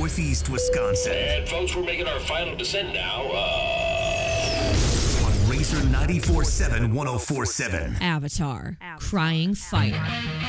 Northeast Wisconsin. And folks, we're making our final descent now. On Razor 94.7 104.7. Avatar, Crying Fire.